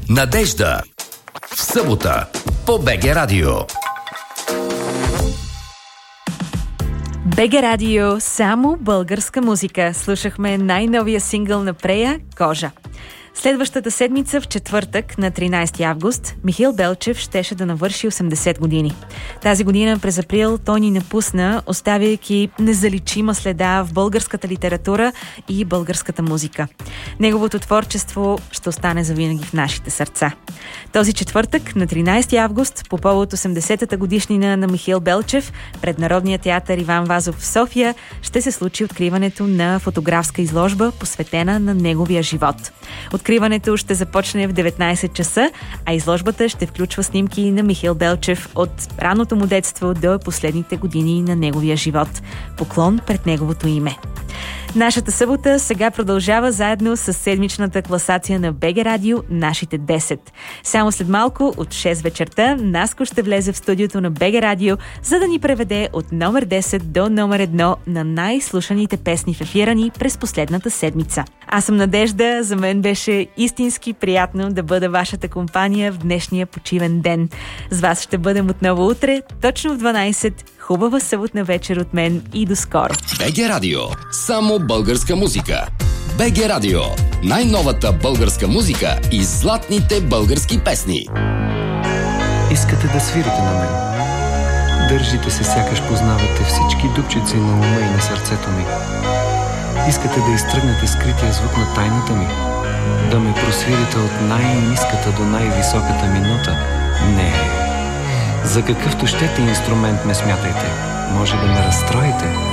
Надежда. В събота по БГ Радио. БГ Радио, само българска музика. Слушахме най-новия сингъл на Прея «Кожа». Следващата седмица, в четвъртък, на 13 август, Михаил Белчев щеше да навърши 80 години. Тази година, през април, той ни напусна, оставяйки незаличима следа в българската литература и българската музика. Неговото творчество ще остане завинаги в нашите сърца. Този четвъртък, на 13 август, по повод 80-та годишнина на Михаил Белчев, пред Народния театър Иван Вазов в София, ще се случи откриването на фотографска изложба, посветена на неговия живот. Откриването ще започне в 19 часа, а изложбата ще включва снимки на Михаил Белчев от ранното му детство до последните години на неговия живот. Поклон пред неговото име. Нашата събота сега продължава заедно с седмичната класация на БГ Радио «Нашите 10». Само след малко от 6 вечерта Наско ще влезе в студиото на БГ Радио, за да ни преведе от номер 10 до номер 1 на най-слушаните песни в ефира ни през последната седмица. Аз съм Надежда, за мен беше истински приятно да бъда вашата компания в днешния почивен ден. С вас ще бъдем отново утре, точно в 12. Хубава съботна вечер от мен и до скоро. БГ Радио. Само българска музика. БГ Радио. Най-новата българска музика и златните български песни. Искате да свирите на мен. Държите се, сякаш познавате всички дупчици на ума и на сърцето ми. Искате да изтръгнете скрития звук на тайната ми. Да ме просвирите от най-ниската до най-високата ми нота. Не. За какъвто щете инструмент ме смятайте. Може да ме разстроите.